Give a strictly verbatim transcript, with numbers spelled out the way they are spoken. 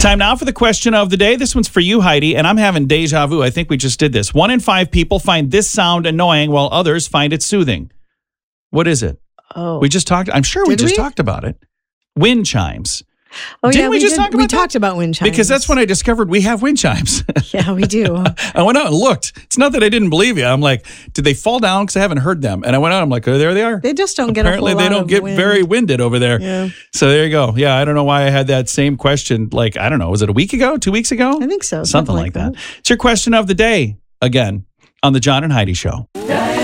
Time now for the question of the day. This one's for you, Heidi, and I'm having deja vu. I think we just did this. One in five people find this sound annoying while others find it soothing. What is it? Oh, We just talked. I'm sure we Did just we? talked about it. Wind chimes. oh Didn't yeah, we just did, talk about we that? talked about wind chimes Because that's when I discovered we have wind chimes. yeah, we do. I went out and looked. It's not that I didn't believe you. I'm like, did they fall down? Because I haven't heard them. And I went out. I'm like, oh, there they are. They just don't get Apparently a whole they lot don't of get wind. very winded over there. Yeah. So there you go. Yeah, I don't know why I had that same question. Like, I don't know. Was it a week ago? Two weeks ago? I think so. Something, like that. It's your question of the day again on the John and Heidi Show.